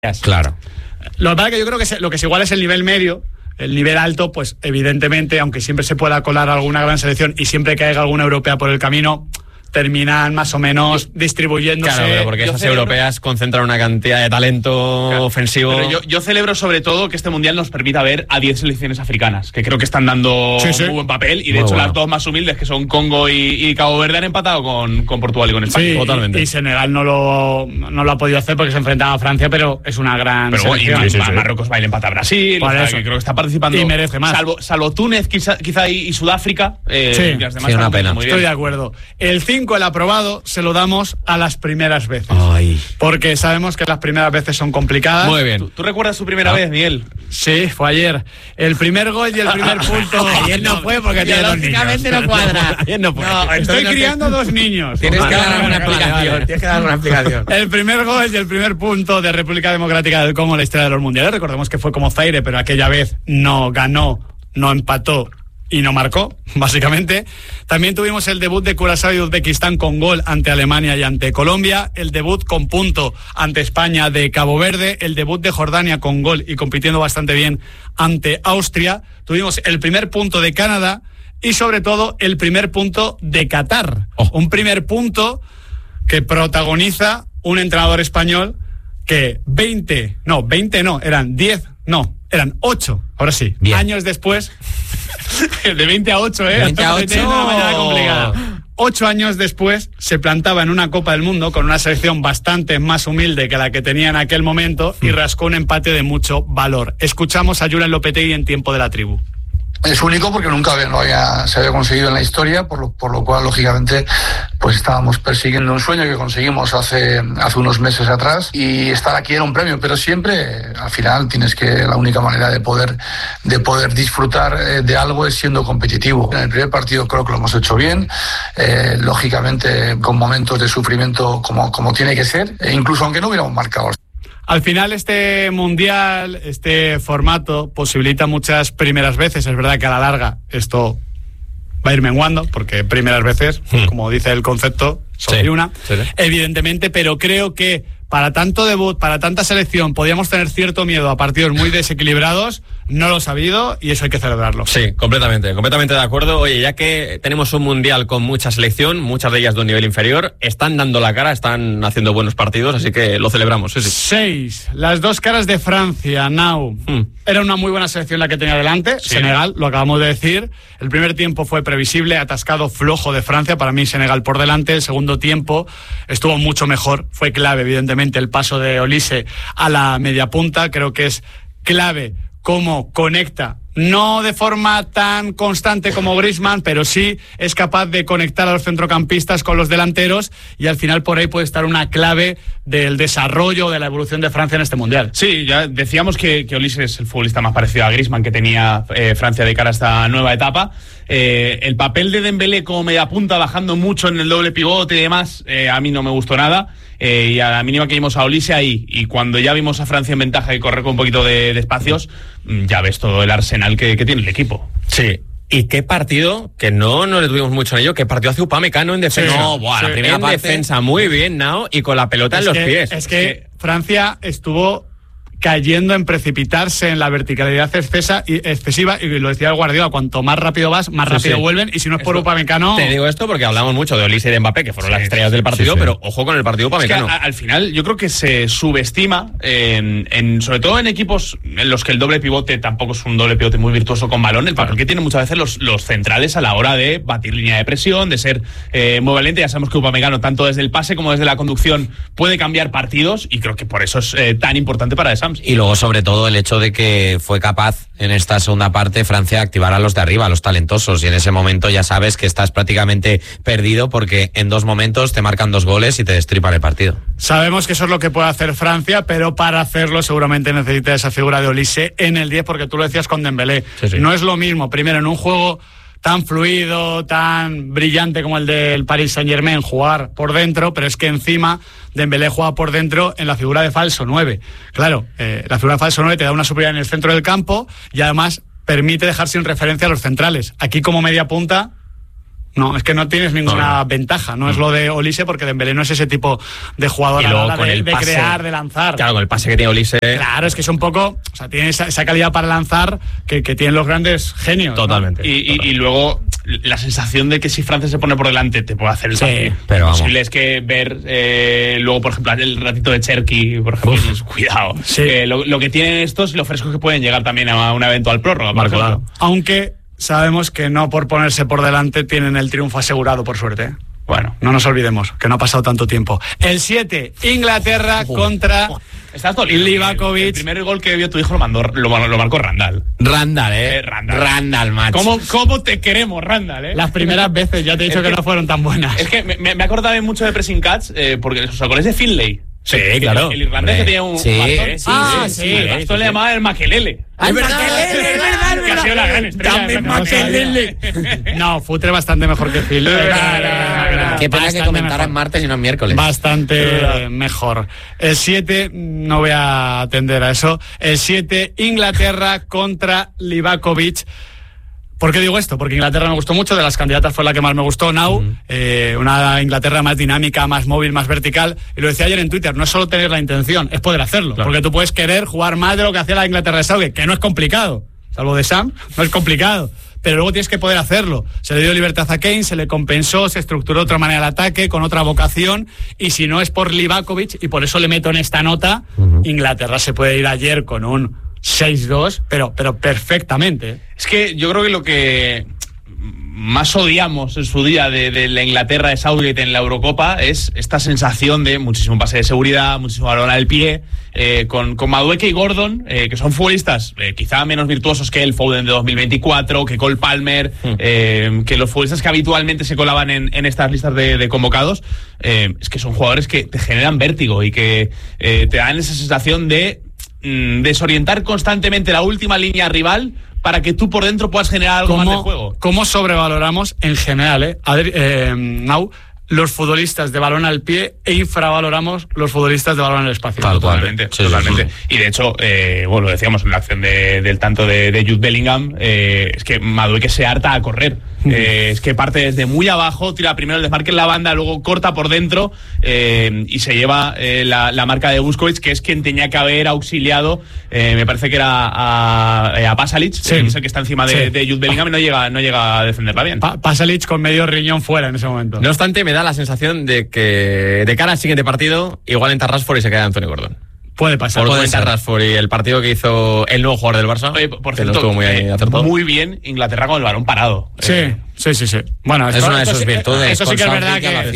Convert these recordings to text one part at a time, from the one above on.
Claro. Lo que pasa es que yo creo que lo que es igual es el nivel medio. El nivel alto, pues evidentemente, aunque siempre se pueda colar alguna gran selección y siempre que haya alguna europea por el camino, terminan más o menos distribuyéndose. Claro, pero porque esas europeas concentran una cantidad de talento ofensivo. Pero yo celebro sobre todo que este mundial nos permita ver a 10 selecciones africanas, que creo que están dando muy buen papel, y de hecho las dos más humildes, que son Congo y Cabo Verde, han empatado con Portugal y con España. Sí, totalmente. Y Senegal no lo ha podido hacer porque se enfrentaba a Francia, pero es una gran selección. Y Marruecos va a empatar a Brasil, o sea, que creo que está participando. Y merece más. Salvo Túnez quizá y Sudáfrica. Las demás una pena. Muy bien. Estoy de acuerdo. El 5, el aprobado, se lo damos a las primeras veces. Ay. Porque sabemos que las primeras veces son complicadas. Muy bien. ¿Tú recuerdas tu primera vez, Miguel? Sí, fue ayer. El primer gol y el primer punto. Ayer no fue porque tiene dos niños. no cuadra. Ayer no fue. No, estoy criando dos niños. Tienes que dar una explicación. Tienes que dar una explicación. El primer gol y el primer punto de República Democrática del Congo en la historia de los mundiales. Recordemos que fue como Zaire, pero aquella vez no ganó, no empató y no marcó, básicamente. También tuvimos el debut de Curazao y Uzbekistán con gol ante Alemania y ante Colombia, el debut con punto ante España de Cabo Verde, el debut de Jordania con gol y compitiendo bastante bien ante Austria. Tuvimos el primer punto de Canadá y sobre todo el primer punto de Qatar. Un primer punto que protagoniza un entrenador español que eran 8, ahora sí, bien. Años después, de 20 a 8, 20 a 8. De una manera complicada. 8 años después se plantaba en una Copa del Mundo con una selección bastante más humilde que la que tenía en aquel momento y rascó un empate de mucho valor. Escuchamos a Julen Lopetegui en Tiempo de la Tribu. Es único porque nunca se había conseguido en la historia, por lo cual, lógicamente, pues estábamos persiguiendo un sueño que conseguimos hace unos meses atrás, y estar aquí era un premio, pero siempre, al final, la única manera de poder disfrutar de algo es siendo competitivo. En el primer partido creo que lo hemos hecho bien, lógicamente con momentos de sufrimiento como tiene que ser, e incluso aunque no hubiéramos marcado. Al final este mundial, este formato, posibilita muchas primeras veces. Es verdad que a la larga esto va a ir menguando, porque primeras veces, como dice el concepto, son una, evidentemente, pero creo que para tanto debut, para tanta selección, podíamos tener cierto miedo a partidos muy desequilibrados. No los ha habido y eso hay que celebrarlo. Sí, completamente de acuerdo. Oye, ya que tenemos un mundial con mucha selección, muchas de ellas de un nivel inferior, están dando la cara, están haciendo buenos partidos, así que lo celebramos. Sí. 6. Las dos caras de Francia, Nau. Era una muy buena selección la que tenía delante. Sí. Senegal, lo acabamos de decir. El primer tiempo fue previsible, atascado, flojo de Francia. Para mí Senegal por delante. El segundo tiempo estuvo mucho mejor. Fue clave, evidentemente, el paso de Olise a la media punta. Creo que es clave cómo conecta, no de forma tan constante como Griezmann, pero sí es capaz de conectar a los centrocampistas con los delanteros, y al final por ahí puede estar una clave del desarrollo, de la evolución de Francia en este mundial. Sí, ya decíamos que Olise es el futbolista más parecido a Griezmann que tenía Francia de cara a esta nueva etapa. El papel de Dembélé como mediapunta, bajando mucho en el doble pivote y demás, a mí no me gustó nada. Y a la mínima que vimos a Olise ahí, y cuando ya vimos a Francia en ventaja y correr con un poquito de espacios, ya ves todo el arsenal que tiene el equipo. Sí. Y qué partido, que no le tuvimos mucho en ello, qué partido hace Upamecano en defensa. La primera parte, defensa muy bien, Nao, y con la pelota en los pies. Es que Francia estuvo cayendo en precipitarse en la verticalidad excesiva, y lo decía el Guardiola, cuanto más rápido vas, más rápido vuelven, y si no es por Upamecano... Te digo esto porque hablamos mucho de Olise y de Mbappé, que fueron las estrellas del partido, pero ojo con el partido Upamecano. Es que al final yo creo que se subestima, sobre todo en equipos en los que el doble pivote tampoco es un doble pivote muy virtuoso con balón, el papel que tienen muchas veces los centrales a la hora de batir línea de presión, de ser muy valiente. Ya sabemos que Upamecano, tanto desde el pase como desde la conducción, puede cambiar partidos, y creo que por eso es tan importante para Deschamps. Y luego, sobre todo, el hecho de que fue capaz en esta segunda parte Francia de activar a los de arriba, a los talentosos, y en ese momento ya sabes que estás prácticamente perdido, porque en 2 momentos te marcan 2 goles y te destripan el partido. Sabemos que eso es lo que puede hacer Francia, pero para hacerlo seguramente necesita esa figura de Olise en el 10, porque tú lo decías con Dembélé. No es lo mismo, primero, en un juego tan fluido, tan brillante como el del Paris Saint-Germain, jugar por dentro, pero es que encima Dembélé juega por dentro en la figura de falso 9. Claro, la figura de falso 9 te da una superioridad en el centro del campo y además permite dejar sin referencia a los centrales. Aquí como media punta No, es que no tienes ninguna ventaja. No es lo de Olise, porque Dembélé no es ese tipo de jugador y luego, a la hora de pase, crear, de lanzar. Claro, con el pase que tiene Olise. Claro, es que es un poco... O sea, tiene esa calidad para lanzar que tienen los grandes genios. Totalmente. ¿no? Y luego la sensación de que si Francia se pone por delante te puede hacer el partido. Pero vamos. Posible es que ver luego, por ejemplo, el ratito de Cherki, por ejemplo, cuidado. Sí. Lo que tienen estos y lo frescos que pueden llegar también a una eventual prórroga. Por Claro. ejemplo. Aunque sabemos que no por ponerse por delante tienen el triunfo asegurado, por suerte. Bueno, No nos olvidemos que no ha pasado tanto tiempo. El 7, Inglaterra contra estás dolido. Livakovic. El primer gol que vio tu hijo lo marcó Randall. Randall, Randall, macho. ¿Cómo te queremos, Randall, Las primeras veces, ya te he dicho que no fueron tan buenas. Es que me he acordado mucho de Pressing Catch, porque os acordáis de Finlay. Sí, claro. El irlandés que tenía un Sí, bastón. sí. El bastón le llamaban el Makelele. Es verdad. Que ha sido la gran estrella. También Makelele. No, Futre bastante mejor que Phil. Qué pena que Bastante comentara mejor. en martes y no en miércoles. Bastante mejor. El 7, no voy a atender a eso. El 7, Inglaterra contra Livakovic. ¿Por qué digo esto? Porque Inglaterra me gustó mucho, de las candidatas fue la que más me gustó, una Inglaterra más dinámica, más móvil, más vertical, y lo decía ayer en Twitter, no es solo tener la intención, es poder hacerlo, claro. porque tú puedes querer jugar más de lo que hacía la Inglaterra de Southgate, que no es complicado, salvo de Sam, no es complicado, pero luego tienes que poder hacerlo. Se le dio libertad a Kane, se le compensó, se estructuró de otra manera el ataque, con otra vocación, y si no es por Livakovic, y por eso le meto en esta nota, Inglaterra se puede ir ayer con un 6-2, pero perfectamente. Es que yo creo que lo que más odiamos en su día de la Inglaterra de Southgate en la Eurocopa es esta sensación de muchísimo pase de seguridad, muchísimo balón al pie, con Madueke y Gordon, que son futbolistas quizá menos virtuosos que el Foden de 2024, que Cole Palmer, que los futbolistas que habitualmente se colaban en estas listas de convocados, es que son jugadores que te generan vértigo y que te dan esa sensación de desorientar constantemente la última línea rival para que tú por dentro puedas generar algo más de juego. ¿Cómo sobrevaloramos en general, Nau, los futbolistas de balón al pie e infravaloramos los futbolistas de balón al espacio? Totalmente. Y de hecho, lo decíamos en la acción del tanto de Jude Bellingham, es que Madueke se harta a correr. Es que parte desde muy abajo, tira primero el desmarque en la banda, luego corta por dentro y se lleva la marca de Busquets, que es quien tenía que haber auxiliado, me parece que era a Pasalic, que es el que está encima de Jude Bellingham, y no llega a defenderla bien. Pasalic con medio riñón fuera en ese momento. No obstante, me da la sensación de que de cara al siguiente partido igual entra Rashford y se queda Anthony Gordon. Puede pasar. Por cuenta Rashford y el partido que hizo el nuevo jugador del Barça. Oye, por que no cierto, estuvo muy acertado. muy bien Inglaterra con el balón parado. Sí. Bueno, Es una de sus virtudes. Eso sí que es verdad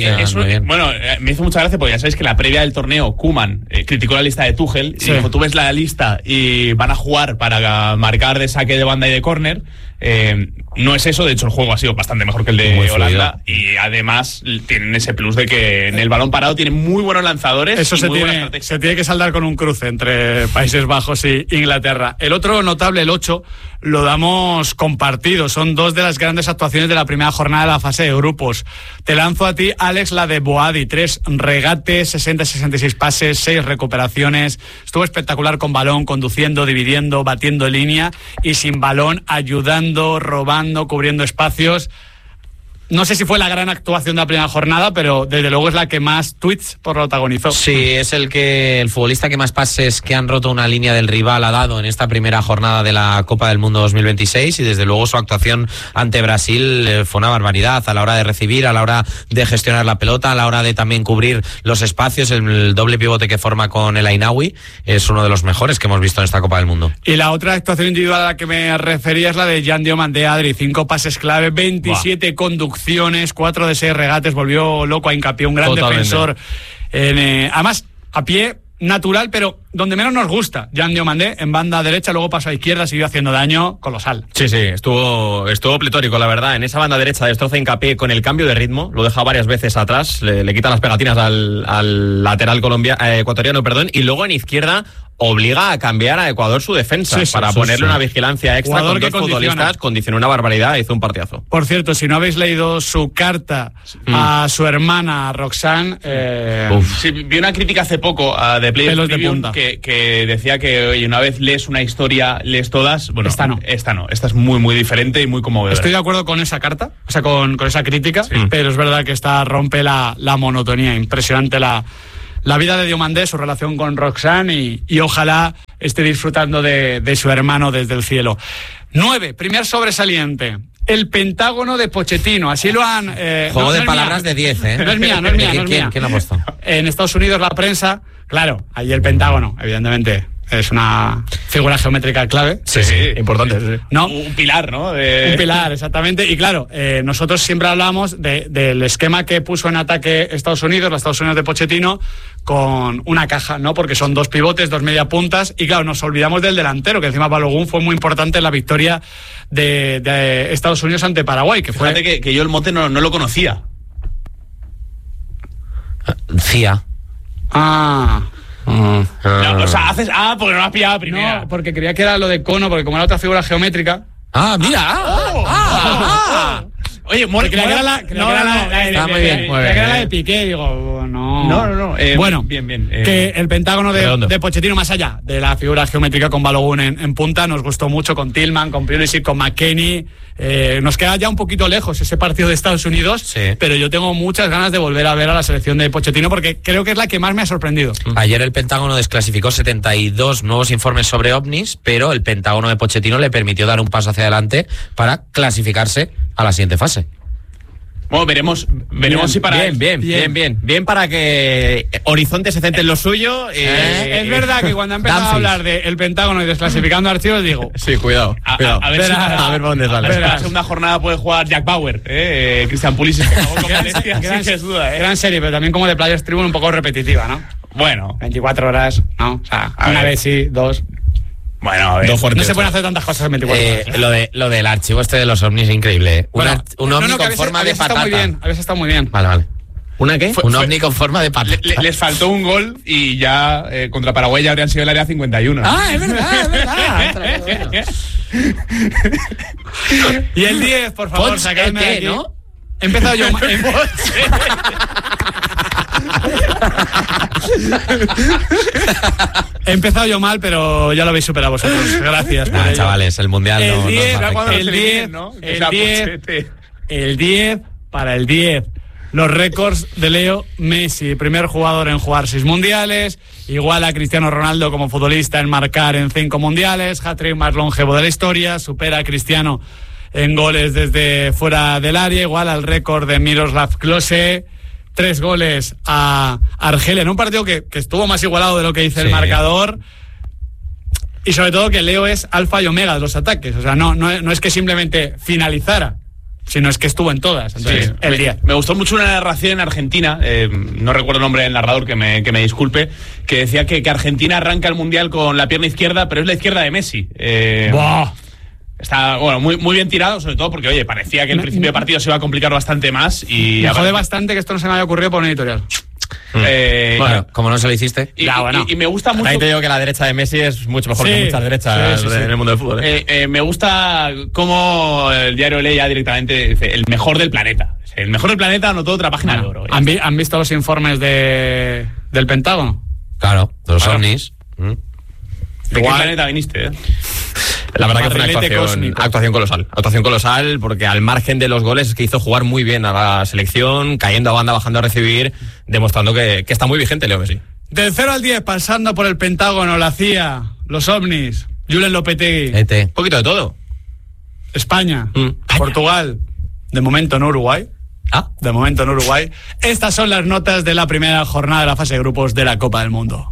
Me hizo mucha gracia porque ya sabéis que la previa del torneo Koeman criticó la lista de Tuchel y dijo, tú ves la lista y van a jugar para marcar de saque de banda y de córner. No es eso, de hecho el juego ha sido bastante mejor que el de Holanda y además tienen ese plus de que en el balón parado tienen muy buenos lanzadores. Eso y se tiene que saldar con un cruce entre Países Bajos y Inglaterra. El otro notable, el 8, lo damos compartido. Son dos de las grandes actuaciones de la primera jornada de la fase de grupos. Te lanzo a ti, Alex, la de Boadi. 3 regates, 60-66 pases, 6 recuperaciones. Estuvo espectacular con balón, conduciendo, dividiendo, batiendo línea y sin balón, ayudando, robando, cubriendo espacios. No sé si fue la gran actuación de la primera jornada, pero desde luego es la que más tweets protagonizó. Sí, es el futbolista que más pases que han roto una línea del rival ha dado en esta primera jornada de la Copa del Mundo 2026 y desde luego su actuación ante Brasil fue una barbaridad a la hora de recibir, a la hora de gestionar la pelota, a la hora de también cubrir los espacios. El doble pivote que forma con el Ainaoui es uno de los mejores que hemos visto en esta Copa del Mundo. Y la otra actuación individual a la que me refería es la de Jan Diomandé, Adri. 5 pases clave, 27 conducciones, 4 de 6 regates, volvió loco a Hincapié, un gran defensor. Además, a pie natural, pero donde menos nos gusta. Jan Diomandé en banda derecha, luego pasó a izquierda, siguió haciendo daño colosal. Sí, estuvo pletórico, la verdad. En esa banda derecha destroza Hincapié con el cambio de ritmo, lo deja varias veces atrás, le quita las pegatinas al lateral ecuatoriano, y luego en izquierda obliga a cambiar a Ecuador su defensa para ponerle una vigilancia extra Jugador con dos futbolistas. Condicionó una barbaridad, hizo un partidazo. Por cierto, si no habéis leído su carta a su hermana Roxanne... Sí, vi una crítica hace poco de Players Tribune que decía que oye, una vez lees una historia, lees todas. Bueno, esta no. Esta es muy, muy diferente y muy conmovedora. Estoy de acuerdo con esa carta, o sea, con esa crítica, pero es verdad que esta rompe la monotonía. Impresionante la vida de Diomandé, su relación con Roxanne y ojalá esté disfrutando de su hermano desde el cielo. 9, primer sobresaliente. El Pentágono de Pochettino, así lo han... Juego de palabras de 10, ¿eh? No es mía. ¿Quién ha puesto? En Estados Unidos la prensa, claro, ahí el Pentágono, evidentemente, es una figura geométrica clave. Sí, importante. Sí. ¿No? Un pilar, ¿no? Un pilar, exactamente. Y claro, nosotros siempre hablamos del esquema que puso en ataque Estados Unidos, los Estados Unidos de Pochettino, con una caja, ¿no? Porque son 2 pivotes, 2 mediapuntas, y claro, nos olvidamos del delantero, que encima Balogun fue muy importante en la victoria de Estados Unidos ante Paraguay, que fue... Fíjate que yo el mote no lo conocía. CIA. No, o sea, haces porque no lo has pillado primero. No, porque creía que era lo de cono, porque como era otra figura geométrica... Oye, creía que era la de Piqué, digo, no. Bueno, bien. Que el Pentágono de Pochettino, más allá de la figura geométrica con Balogun en punta, nos gustó mucho con Tillman, con Pulisic, con McKennie. Nos queda ya un poquito lejos ese partido de Estados Unidos, pero yo tengo muchas ganas de volver a ver a la selección de Pochettino porque creo que es la que más me ha sorprendido. Ayer el Pentágono desclasificó 72 nuevos informes sobre ovnis, pero el Pentágono de Pochettino le permitió dar un paso hacia adelante para clasificarse a la siguiente fase. Bueno, veremos si para... Bien para que Horizonte se centre en lo suyo. Es verdad que cuando he empezado a hablar del Pentágono y desclasificando archivos, digo... Sí, cuidado. A ver por dónde sale. La segunda jornada puede jugar Jack Bauer, Christian Pulisic. Gran serie, pero también como de Players Tribune un poco repetitiva, ¿no? Bueno. 24 horas, ¿no? O sea, una vez sí, 2... Bueno, a ver. No se pueden hacer tantas cosas en 24 horas. Lo del archivo de los ovnis es increíble. Un ovni con forma de patata. Habéis estado muy bien. Vale. ¿Una qué? Un ovni con forma de patata. Les faltó un gol y ya contra Paraguay ya habrían sido el área 51. Es verdad. Y el 10, por favor, sacadme de aquí. ¿No? He empezado yo... He empezado yo mal, pero ya lo habéis superado vosotros. Gracias. Chavales, el Mundial el 10 para el 10. Los récords de Leo Messi, primer jugador en jugar 6 mundiales, igual a Cristiano Ronaldo como futbolista en marcar en 5 mundiales, hat-trick más longevo de la historia, supera a Cristiano en goles desde fuera del área, igual al récord de Miroslav Klose, 3 goles a Argelia en un partido que estuvo más igualado de lo que dice el marcador, y sobre todo que Leo es alfa y omega de los ataques, o sea, no es que simplemente finalizara, sino es que estuvo en todas. Entonces, el 10. Me gustó mucho una narración en Argentina, no recuerdo el nombre del narrador, que me disculpe, que decía que Argentina arranca el Mundial con la pierna izquierda, pero es la izquierda de Messi. Está muy bien tirado, sobre todo porque, oye, parecía que el principio de partido se iba a complicar bastante más. Y me jode bastante que esto no se me haya ocurrido por un editorial. Bueno, como no se lo hiciste. Y me gusta mucho. Ahí te digo que la derecha de Messi es mucho mejor que muchas derechas en el mundo del fútbol. Me gusta cómo el diario leía directamente dice, el mejor del planeta. El mejor del planeta anotó otra página de oro. ¿Han visto los informes del Pentágono? Claro, de los ovnis. ¿De qué planeta viniste? La verdad que fue una actuación colosal. Actuación colosal porque al margen de los goles es que hizo jugar muy bien a la selección, cayendo a banda, bajando a recibir, demostrando que está muy vigente Leo Messi. Del 0 al 10, pasando por el Pentágono, la CIA, los ovnis, Julen Lopetegui. Un poquito de todo. España, Portugal, de momento no Uruguay. De momento en Uruguay. Estas son las notas de la primera jornada de la fase de grupos de la Copa del Mundo.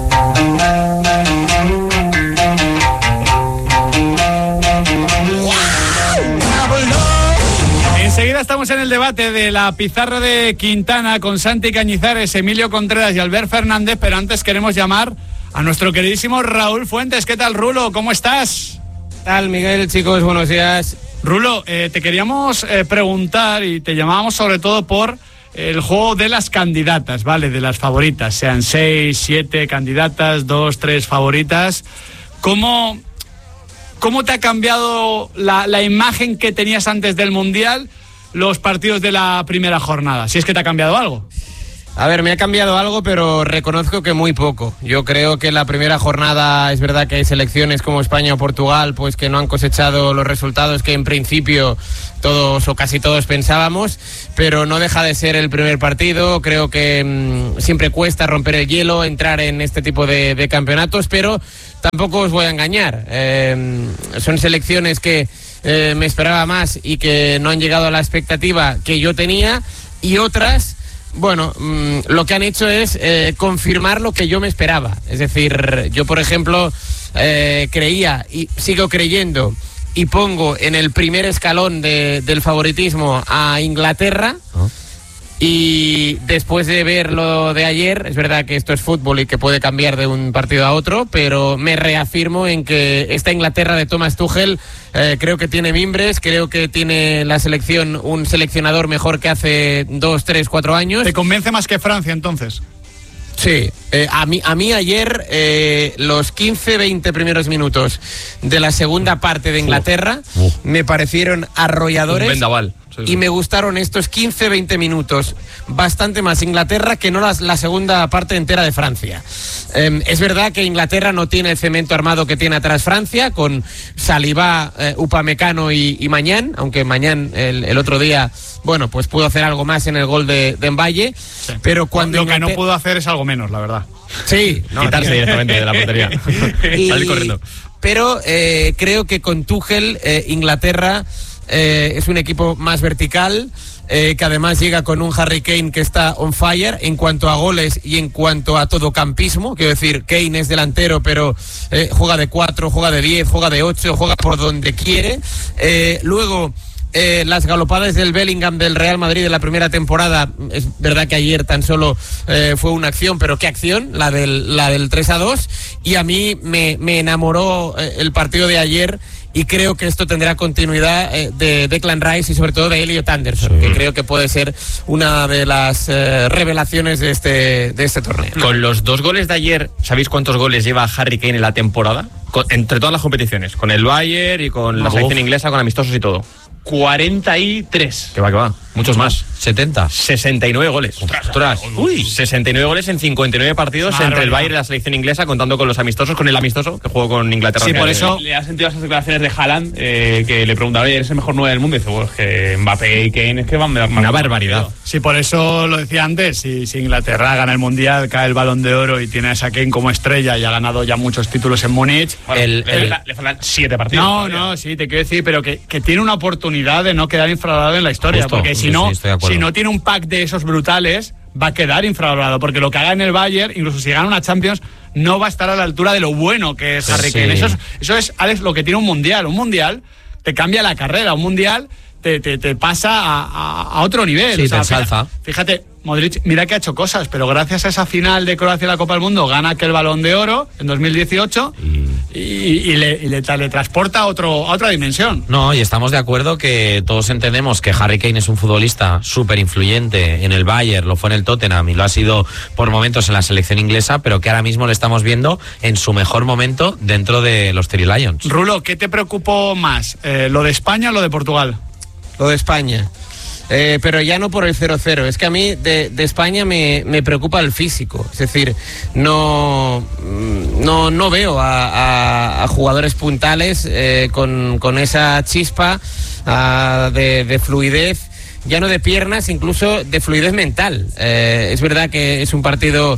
Enseguida estamos en el debate de la pizarra de Quintana con Santi Cañizares, Emilio Contreras y Albert Fernández, pero antes queremos llamar a nuestro queridísimo Raúl Fuentes. ¿Qué tal, Rulo? ¿Cómo estás? ¿Qué tal, Miguel? Chicos, buenos días. Rulo, te queríamos preguntar y te llamábamos sobre todo por el juego de las candidatas, ¿vale? De las favoritas, sean 6, 7 candidatas, 2, 3 favoritas. ¿Cómo te ha cambiado la imagen que tenías antes del Mundial los partidos de la primera jornada? Si es que te ha cambiado algo. A ver, me ha cambiado algo, pero reconozco que muy poco. Yo creo que en la primera jornada es verdad que hay selecciones como España o Portugal, pues que no han cosechado los resultados que en principio todos o casi todos pensábamos, pero no deja de ser el primer partido. Creo que siempre cuesta romper el hielo, entrar en este tipo de campeonatos, pero tampoco os voy a engañar. Son selecciones que me esperaba más y que no han llegado a la expectativa que yo tenía, y otras, bueno, lo que han hecho es confirmar lo que yo me esperaba. Es decir, yo por ejemplo creía y sigo creyendo y pongo en el primer escalón del favoritismo a Inglaterra. Y después de ver lo de ayer, es verdad que esto es fútbol y que puede cambiar de un partido a otro, pero me reafirmo en que esta Inglaterra de Thomas Tuchel creo que tiene mimbres, creo que tiene la selección un seleccionador mejor que hace 2, 3, 4 años. ¿Te convence más que Francia entonces? Sí, a mí ayer los 15-20 primeros minutos de la segunda parte de Inglaterra me parecieron arrolladores. Un vendaval. Sí. Y me gustaron estos 15-20 minutos bastante más Inglaterra que no la segunda parte entera de Francia. Es verdad que Inglaterra no tiene el cemento armado que tiene atrás Francia, con Saliba, Upamecano y Mañán, aunque Mañán el otro día, bueno, pues pudo hacer algo más en el gol de Mbaye, sí. Pero cuando lo que no pudo hacer es algo menos, la verdad. Sí, quitarse directamente de la portería. Salir corriendo. Pero creo que con Tuchel Inglaterra es un equipo más vertical, que además llega con un Harry Kane que está on fire en cuanto a goles y en cuanto a todo campismo. Quiero decir, Kane es delantero, pero juega de 4, juega de 10, juega de 8, juega por donde quiere. Luego, las galopadas del Bellingham del Real Madrid de la primera temporada, es verdad que ayer tan solo fue una acción, pero qué acción, la del 3-2, y a mí me enamoró el partido de ayer. Y creo que esto tendrá continuidad de Declan Rice y sobre todo de Elliot Anderson, que creo que puede ser una de las revelaciones de este torneo. Con los 2 goles de ayer, ¿sabéis cuántos goles lleva Harry Kane en la temporada? Entre todas las competiciones, con el Bayern y con la selección inglesa, con amistosos y todo. 43. Que va. Muchos más. 70. 69 goles. Ostras. Uy, 69 goles en 59 partidos entre el Bayern y la selección inglesa, contando con los amistosos, con el amistoso que jugó con Inglaterra. Sí, por eso le ha sentido esas declaraciones de Haaland, que le preguntaba, oye, ¿eres el mejor 9 del mundo? Y dice, pues que Mbappé y Kane es que van a dar una barbaridad. Sí, por eso lo decía antes, si Inglaterra gana el Mundial, cae el Balón de Oro y tiene a esa Kane como estrella y ha ganado ya muchos títulos en Múnich. Bueno, le faltan 7 partidos. No, sí, te quiero decir, pero que tiene una oportunidad de no quedar infravalorado en la historia. Justo, porque si no tiene un pack de esos brutales, va a quedar infravalorado, porque lo que haga en el Bayern, incluso si gana una Champions, no va a estar a la altura de lo bueno que es Harry Kane. Eso es, Alex, lo que tiene un mundial. Un mundial te cambia la carrera, un mundial te pasa a otro nivel. Sí, te ensalza. Fíjate, Modric, mira que ha hecho cosas, pero gracias a esa final de Croacia en la Copa del Mundo gana aquel Balón de Oro en 2018 y le transporta a otra dimensión. No, y estamos de acuerdo que todos entendemos que Harry Kane es un futbolista súper influyente en el Bayern, lo fue en el Tottenham y lo ha sido por momentos en la selección inglesa, pero que ahora mismo le estamos viendo en su mejor momento dentro de los Three Lions. Rulo, ¿qué te preocupó más? ¿Lo de España o lo de Portugal? Lo de España. Pero ya no por el 0-0, es que a mí de España me preocupa el físico, es decir, no veo a jugadores puntales con esa chispa de fluidez, ya no de piernas, incluso de fluidez mental. Es verdad que es un partido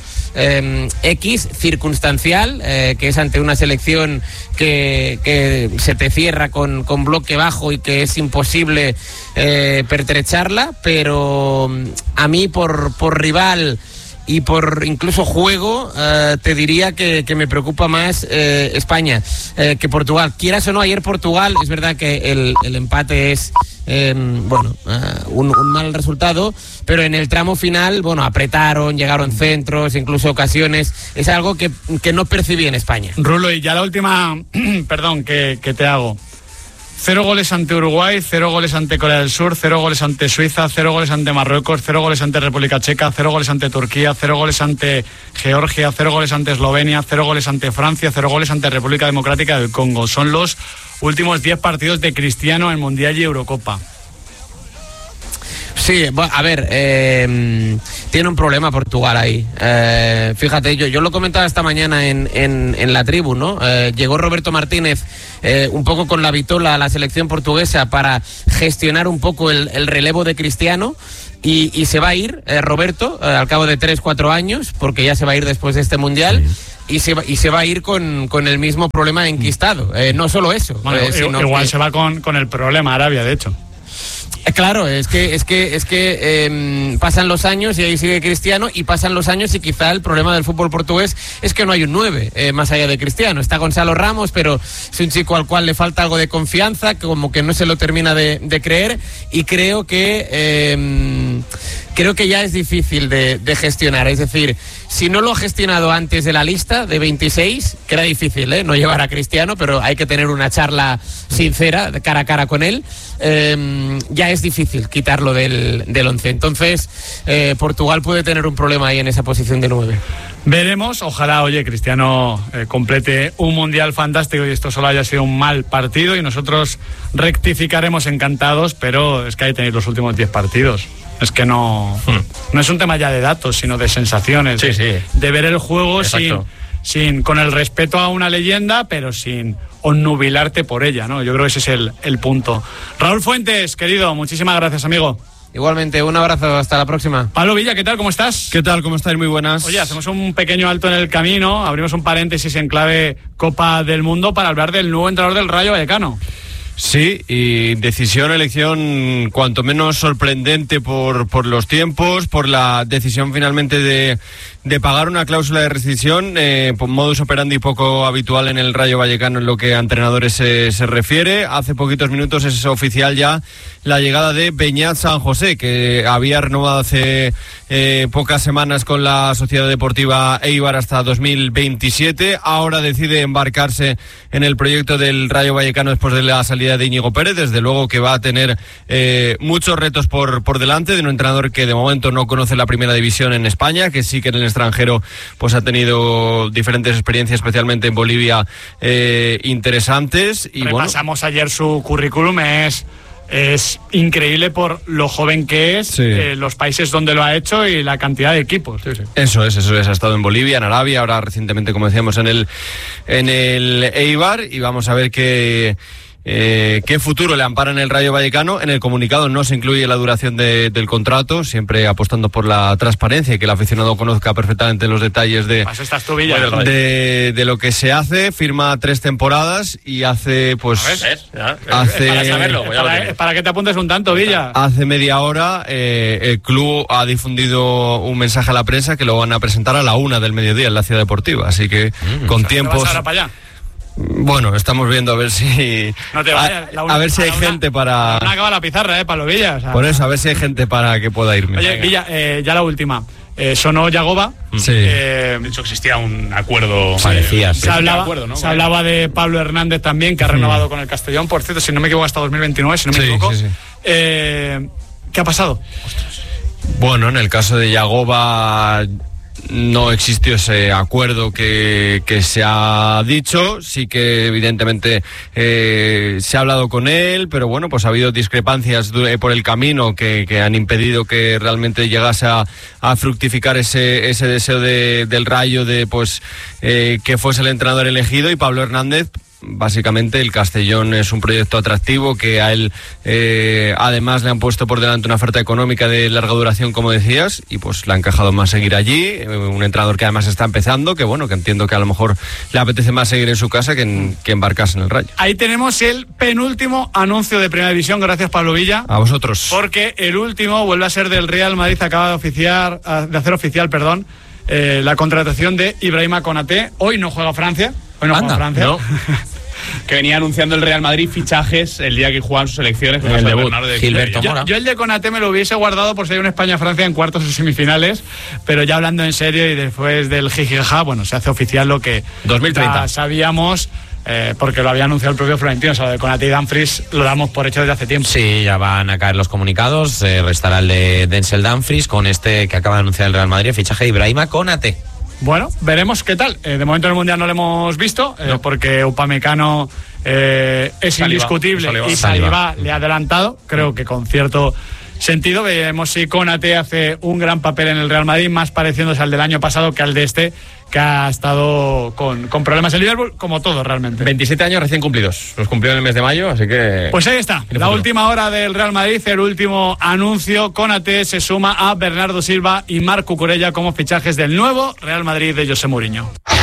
X, circunstancial, que es ante una selección que se te cierra con bloque bajo y que es imposible pertrecharla, pero a mí por rival y por incluso juego te diría que me preocupa más España que Portugal. Quieras o no, ayer Portugal, es verdad que el empate es un mal resultado, pero en el tramo final, apretaron, llegaron centros, incluso ocasiones. Es algo que no percibí en España. Rulo, y ya la última, perdón, que te hago. 0 goles ante Uruguay, 0 goles ante Corea del Sur, 0 goles ante Suiza, 0 goles ante Marruecos, 0 goles ante República Checa, 0 goles ante Turquía, 0 goles ante Georgia, 0 goles ante Eslovenia, 0 goles ante Francia, 0 goles ante República Democrática del Congo. Son los últimos 10 partidos de Cristiano en Mundial y Eurocopa. Sí, a ver, tiene un problema Portugal ahí. Fíjate, yo lo comentaba esta mañana en la tribu, ¿no? Llegó Roberto Martínez un poco con la vitola a la selección portuguesa para gestionar un poco el relevo de Cristiano. Y se va a ir Roberto al cabo de 3-4 años, porque ya se va a ir después de este Mundial. Sí. Y se va a ir con el mismo problema enquistado. No solo eso. Bueno, sino igual que se va con el problema Arabia, de hecho. Claro, es que pasan los años y ahí sigue Cristiano, y pasan los años y quizá el problema del fútbol portugués es que no hay un 9 más allá de Cristiano. Está Gonzalo Ramos, pero es un chico al cual le falta algo de confianza, como que no se lo termina de creer, y creo que ya es difícil de gestionar. Es decir, si no lo ha gestionado antes de la lista de 26, que era difícil, no llevar a Cristiano, pero hay que tener una charla sincera, de cara a cara con él, ya es difícil quitarlo del 11. Entonces, Portugal puede tener un problema ahí en esa posición de 9. Veremos, ojalá, Cristiano complete un Mundial fantástico y esto solo haya sido un mal partido, y nosotros rectificaremos encantados, pero es que ahí tenéis los últimos 10 partidos. Es que no es un tema ya de datos, sino de sensaciones, sí. De ver el juego con el respeto a una leyenda, pero sin onnubilarte por ella, ¿no? Yo creo que ese es el punto. Raúl Fuentes, querido, muchísimas gracias, amigo. Igualmente, un abrazo, hasta la próxima. Pablo Villa, ¿qué tal? ¿Cómo estás? ¿Qué tal? ¿Cómo estáis? Muy buenas. Oye, hacemos un pequeño alto en el camino, abrimos un paréntesis en clave Copa del Mundo para hablar del nuevo entrenador del Rayo Vallecano. Sí, y elección cuanto menos sorprendente por los tiempos, por la decisión finalmente de pagar una cláusula de rescisión, por modus operandi poco habitual en el Rayo Vallecano en lo que a entrenadores se refiere. Hace poquitos minutos es oficial ya la llegada de Beñat San José, que había renovado hace pocas semanas con la Sociedad Deportiva Eibar hasta 2027. Ahora decide embarcarse en el proyecto del Rayo Vallecano después de la salida de Íñigo Pérez. Desde luego que va a tener muchos retos por delante, de un entrenador que de momento no conoce la primera división en España, que sí que en el extranjero pues ha tenido diferentes experiencias, especialmente en Bolivia, interesantes. Y repasamos ayer su currículum, es increíble por lo joven que es, sí. Los países donde lo ha hecho y la cantidad de equipos. Sí. Eso es, ha estado en Bolivia, en Arabia, ahora recientemente, como decíamos, en el Eibar, y vamos a ver qué futuro le ampara en el Rayo Vallecano. En el comunicado no se incluye la duración del contrato, siempre apostando por la transparencia y que el aficionado conozca perfectamente los detalles de lo que se hace. Firma 3 temporadas y hace para saberlo, para que te apuntes un tanto, Villa. Hace media hora el club ha difundido un mensaje a la prensa que lo van a presentar a la 1 del mediodía en la Ciudad Deportiva, así que con tiempos. ¿Te vas ahora para allá? Bueno, estamos viendo a ver si no te vayas, a ver si hay gente para. No acaba la pizarra, Pablo Villa. O sea, por eso, a ver si hay gente para que pueda irme. Oye, Villa, ya la última. Sonó Yagoba. Sí. De hecho, existía un acuerdo. Parecía. Se hablaba de Pablo Hernández también, que ha renovado con el Castellón. Por cierto, si no me equivoco, hasta 2029, si no me equivoco. Sí. ¿Qué ha pasado? Bueno, en el caso de Yagoba no existió ese acuerdo que se ha dicho. Sí que evidentemente se ha hablado con él, pero bueno, pues ha habido discrepancias por el camino que han impedido que realmente llegase a fructificar ese deseo del Rayo de que fuese el entrenador elegido. Y Pablo Hernández, básicamente el Castellón es un proyecto atractivo que a él además le han puesto por delante una oferta económica de larga duración, como decías, y pues le ha encajado más seguir allí. Un entrenador que además está empezando, que entiendo que a lo mejor le apetece más seguir en su casa que embarcarse en el Rayo. Ahí tenemos el penúltimo anuncio de Primera División. Gracias, Pablo Villa. A vosotros. Porque el último vuelve a ser del Real Madrid. Acaba de hacer oficial la contratación de Ibrahima Konaté. Hoy no juega Francia. No. Que venía anunciando el Real Madrid fichajes el día que jugaban sus elecciones con el debut de Gilberto Mora. Yo el de Konaté me lo hubiese guardado por si hay una España-Francia en cuartos o semifinales, pero ya hablando en serio y después del jijijaja, se hace oficial lo que 2030. Sabíamos porque lo había anunciado el propio Florentino. O sea, lo de Konaté y Dumfries lo damos por hecho desde hace tiempo. Sí, ya van a caer los comunicados. Restará el de Denzel Dumfries con este que acaba de anunciar el Real Madrid, el fichaje de Ibrahima Konaté. Bueno, veremos qué tal. De momento en el Mundial no lo hemos visto, porque Upamecano es indiscutible y Saliba le ha adelantado, creo que con cierto sentido. Veremos si Konaté hace un gran papel en el Real Madrid, más pareciéndose al del año pasado que al de este, que ha estado con problemas en Liverpool, como todo realmente. 27 años recién cumplidos, los cumplió en el mes de mayo, así que... Pues ahí está, la última hora del Real Madrid, el último anuncio. Konaté se suma a Bernardo Silva y Marc Cucurella como fichajes del nuevo Real Madrid de José Mourinho.